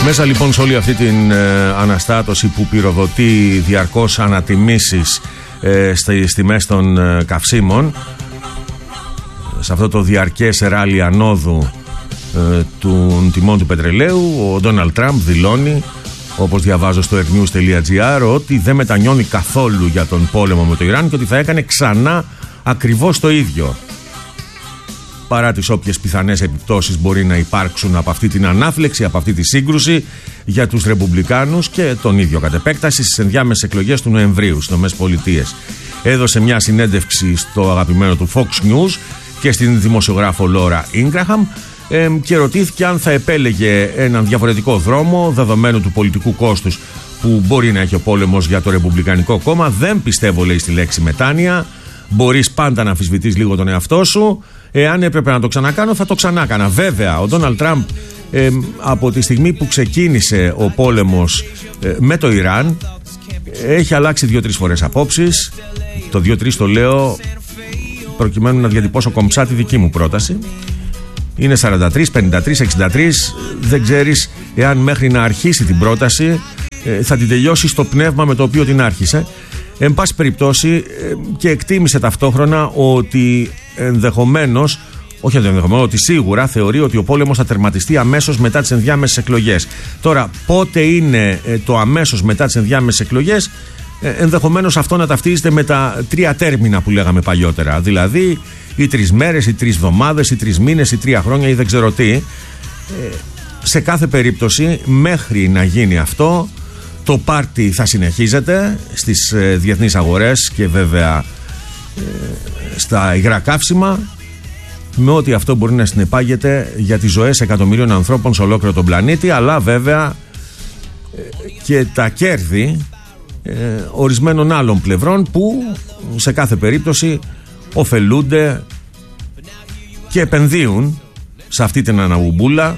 Μέσα λοιπόν σε όλη αυτή την αναστάτωση που πυροδοτεί διαρκώς ανατιμήσεις στις τιμές των καυσίμων, σε αυτό το διαρκές ράλι ανόδου των τιμών του πετρελαίου, ο Ντόναλντ Τραμπ δηλώνει, όπως διαβάζω στο airnews.gr, ότι δεν μετανιώνει καθόλου για τον πόλεμο με το Ιράν και ότι θα έκανε ξανά ακριβώς το ίδιο, παρά τις όποιες πιθανές επιπτώσεις μπορεί να υπάρξουν από αυτή την ανάφλεξη, από αυτή τη σύγκρουση για τους Ρεπουμπλικάνους και τον ίδιο κατ' επέκταση στις ενδιάμεσες εκλογές του Νοεμβρίου στις ΗΠΑ. Έδωσε μια συνέντευξη στο αγαπημένο του Fox News και στην δημοσιογράφο Λόρα Ίνγκραχαμ και ρωτήθηκε αν θα επέλεγε έναν διαφορετικό δρόμο δεδομένου του πολιτικού κόστους που μπορεί να έχει ο πόλεμος για το Ρεπουμπλικανικό κόμμα. Δεν πιστεύω, λέει, στη λέξη μετάνοια. Μπορείς πάντα να αμφισβητείς λίγο τον εαυτό σου. Εάν έπρεπε να το ξανακάνω, θα το ξανάκανα. Βέβαια, ο Ντόναλντ Τραμπ από τη στιγμή που ξεκίνησε ο πόλεμος με το Ιράν έχει αλλάξει 2-3 φορές απόψεις. Το 2-3 το λέω προκειμένου να διατυπώσω κομψά τη δική μου πρόταση. Είναι 43, 53, 63. Δεν ξέρεις εάν μέχρι να αρχίσει την πρόταση θα την τελειώσει στο πνεύμα με το οποίο την άρχισε. Εν πάση περιπτώσει, και εκτίμησε ταυτόχρονα ότι ενδεχομένως, όχι ενδεχομένως, ότι σίγουρα θεωρεί ότι ο πόλεμος θα τερματιστεί αμέσως μετά τις ενδιάμεσες εκλογές. Τώρα, πότε είναι το αμέσως μετά τις ενδιάμεσες εκλογές, ενδεχομένως αυτό να ταυτίζεται με τα 3 τέρμινα που λέγαμε παλιότερα. Δηλαδή, οι 3 μέρες, οι 3 εβδομάδες, οι 3 μήνες, οι 3 χρόνια ή δεν ξέρω τι. Σε κάθε περίπτωση, μέχρι να γίνει αυτό, το πάρτι θα συνεχίζεται στις διεθνείς αγορές και βέβαια στα υγρά καύσιμα, με ό,τι αυτό μπορεί να συνεπάγεται για τις ζωές εκατομμυρίων ανθρώπων σε ολόκληρο τον πλανήτη, αλλά βέβαια και τα κέρδη ορισμένων άλλων πλευρών που σε κάθε περίπτωση ωφελούνται και επενδύουν σε αυτή την αναουμπούλα,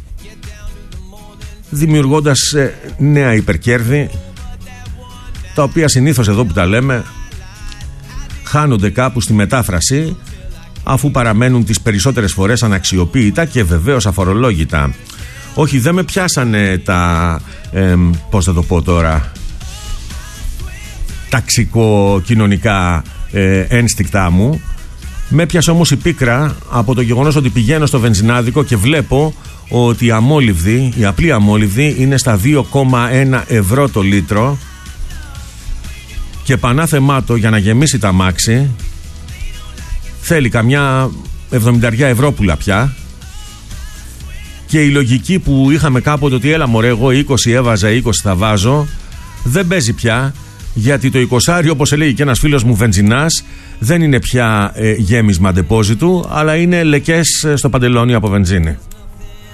δημιουργώντας νέα υπερκέρδη, τα οποία συνήθως εδώ που τα λέμε χάνονται κάπου στη μετάφραση, αφού παραμένουν τις περισσότερες φορές αναξιοποίητα και βεβαίως αφορολόγητα. Όχι, δεν με πιάσανε τα πώς θα το πω τώρα, ταξικο-κοινωνικά ένστικτά μου. Με πιάσε όμως η πίκρα από το γεγονός ότι πηγαίνω στο βενζινάδικο και βλέπω ότι η απλή αμόλυβδη είναι στα 2,1 ευρώ το λίτρο και πανάθεμάτο για να γεμίσει τα αμάξι θέλει καμιά 70 ευρώ πια. Και η λογική που είχαμε κάποτε ότι έλα μωρέ, εγώ 20 έβαζα, 20 θα βάζω, δεν παίζει πια, γιατί το 20, όπως έλεγε και ένας φίλος μου βενζινάς, δεν είναι πια γέμισμα ντεπόζιτου, αλλά είναι λεκές στο παντελόνι από βενζίνη.